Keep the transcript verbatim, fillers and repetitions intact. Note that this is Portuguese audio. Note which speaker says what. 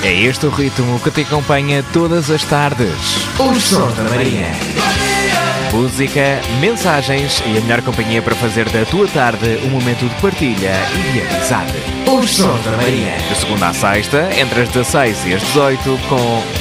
Speaker 1: É este o ritmo que te acompanha todas as tardes. Os Sons da Marinha. Música, mensagens e a melhor companhia para fazer da tua tarde um momento de partilha e de amizade. Os Sons da Marinha. De segunda à sexta, entre as dezasseis e as dezoito, com